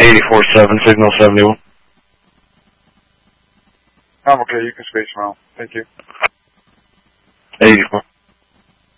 84-7, signal 71. I'm okay, you can space around. Thank you. 84.